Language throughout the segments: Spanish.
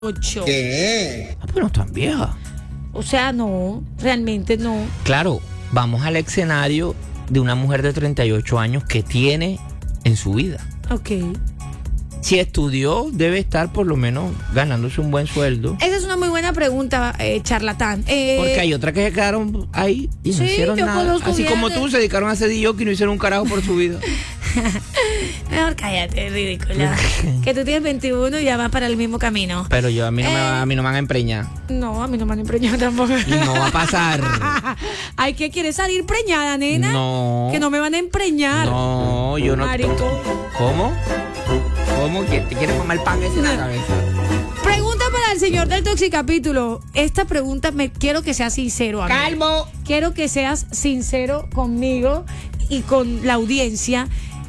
8. ¿Qué? Ah, pero no tan vieja. O sea, no, realmente no. Claro, vamos al escenario de una mujer de 38 años que tiene en su vida. Ok. Si estudió, debe estar por lo menos ganándose un buen sueldo. Esa es una muy buena pregunta, charlatán. Porque hay otras que se quedaron ahí y no sí, hicieron yo nada. conozco Así bien como tú, se dedicaron a hacer DJ y no hicieron un carajo por su vida. Mejor cállate, ridícula. Que tú tienes 21 y ya vas para el mismo camino. Pero yo a mí no me van a empreñar. No, a mí no me han empreñado tampoco. Y no va a pasar. Ay, ¿qué quieres salir preñada, nena? No. Que no me van a empreñar. No, yo no. Marico. ¿Cómo? ¿Cómo? ¿Quién te quiere mamar el pan ese en la cabeza? Pregunta para el señor del Toxicapítulo. Esta pregunta quiero que seas sincero, amigo. ¡Calmo! Quiero que seas sincero conmigo y con la audiencia.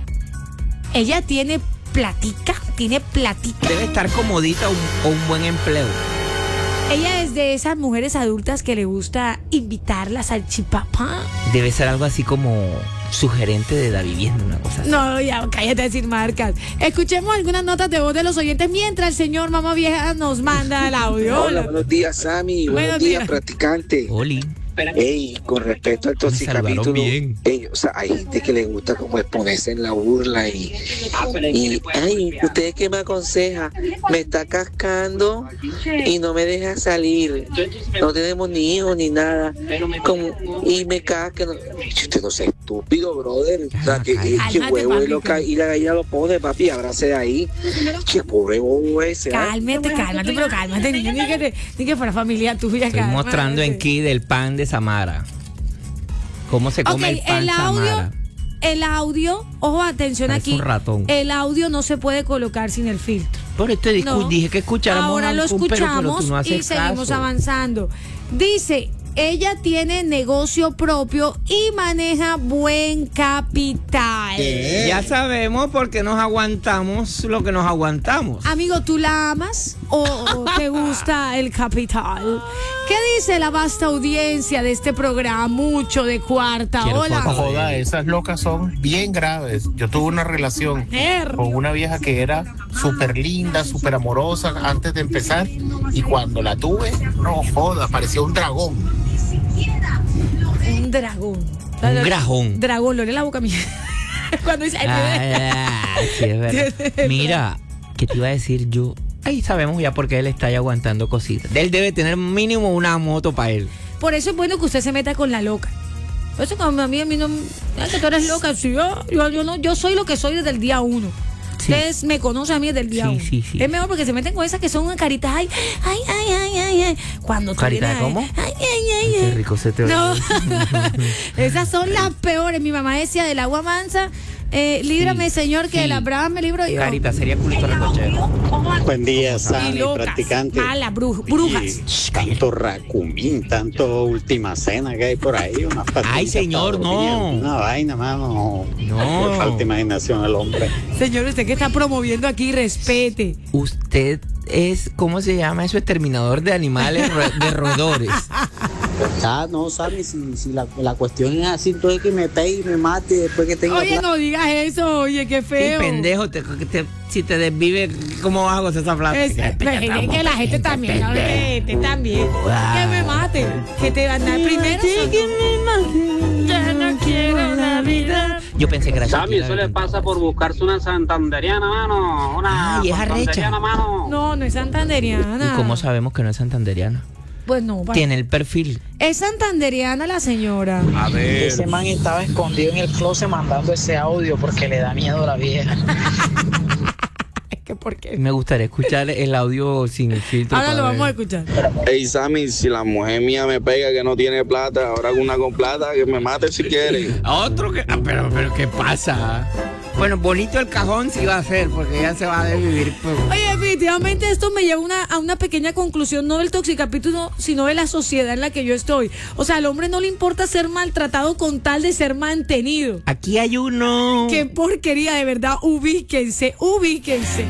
Ella tiene platica. Debe estar comodita o un buen empleo. Ella es de esas mujeres adultas que le gusta invitar la salchipapa. Debe ser algo así como sugerente de la vivienda, una cosa así. No, ya, cállate a decir marcas. Escuchemos algunas notas de voz de los oyentes mientras el señor Mamá Vieja nos manda el audio. Hola, buenos días, Sammy. Buenos días, practicante. Oli. Ey, con respecto al Toxicapítulo, bien. o sea, hay gente que le gusta como exponerse en la burla y ay, ¿usted qué me aconseja? Me está cascando y no me deja salir. No tenemos ni hijos ni nada. Y me casca. Usted no sea estúpido, brother. O sea, que huevo es lo que y la gallina lo pone, papi, abrace de ahí. Que pobre bobo ese. Cálmate, pero cálmate, niño, ni que fuera familia tuya. Estoy mostrando en Kid el pan de Samara. ¿Cómo se come el pan Samara? El audio, ojo, atención. Parece aquí. un ratón. El audio no se puede colocar sin el filtro. Por esto No. dije que escucháramos. Ahora lo algún, pero tú escuchamos no haces y seguimos caso. avanzando. Dice, ella tiene negocio propio y maneja buen capital. ¿Qué? Ya sabemos por qué nos aguantamos lo que nos aguantamos. Amigo, ¿tú la amas o te gusta el capital? ¿Qué dice la vasta audiencia de este programa? Mucho de cuarta. Quiero Hola. foto. Joda, esas locas son bien graves. Yo tuve una relación con una vieja que era súper linda, súper amorosa antes de empezar. Y cuando la tuve, no joda, parecía un dragón. Un dragón. Un grajón. Dragón, lo lee la boca mía. Cuando dice... Sí, es verdad. Mira, ¿qué te iba a decir yo? Ahí sabemos ya por qué él está ahí aguantando cositas. Él debe tener mínimo una moto para él. Por eso es bueno que usted se meta con la loca. Por eso como a mí no... Ay, que tú eres loca. Sí, yo soy lo que soy desde el día 1. Sí. Ustedes me conocen a mí desde el día 1. Sí. Es mejor porque se meten con esas que son una carita. Ay. Cuando tú ¿Carita vienes de cómo? Ay. Qué rico se te ve. No, esas son las peores. Mi mamá decía del agua mansa, líbrame, Sí, señor, que sí. de las bravas me libro yo. Carita, sería culito recochero. Buen día, Y Sammy, locas, practicante. malas, brujas. Y tanto racumín, tanto última cena que hay por ahí, unas pastillas Ay, señor, para dormir, no. Una vaina, mano. No. Le falta imaginación al hombre. Señor, usted que está promoviendo aquí, respete. Usted es, ¿cómo se llama eso? Exterminador de animales, de roedores. Ah, no, Sammy, si la cuestión es así, entonces que me pegue y me mate después que tenga Oye, plata. no digas eso, oye, qué Sí, feo. pendejo, si te desvive, ¿cómo hago esa plata? Es que la gente también, la gente también. Que me mate, que te van a dar primero. Ya no quiero la vida. Yo pensé que era Sammy, Shakira. eso le pasa por buscarse una santanderiana, mano. Una Ay, es arrecha. santanderiana, mano. No es santanderiana. ¿Y cómo sabemos que no es santanderiana? Pues no, Tiene el perfil. es santanderiana la señora. A ver. Ese man estaba escondido en el closet mandando ese audio porque le da miedo a la vieja. Es que ¿por qué? Me gustaría escuchar el audio sin filtro. Ahora para lo vamos a ver. escuchar. Ey, Sammy, si la mujer mía me pega que no tiene plata, ahora una con plata, que me mate si quiere. Otro que. Pero ¿qué pasa? Bueno, bonito el cajón sí va a ser, porque ya se va a desvivir. Pues. Oye, definitivamente esto me lleva a una pequeña conclusión, no del Toxicapítulo, sino de la sociedad en la que yo estoy. O sea, al hombre no le importa ser maltratado con tal de ser mantenido. Aquí hay uno. Qué porquería, de verdad, ubíquense.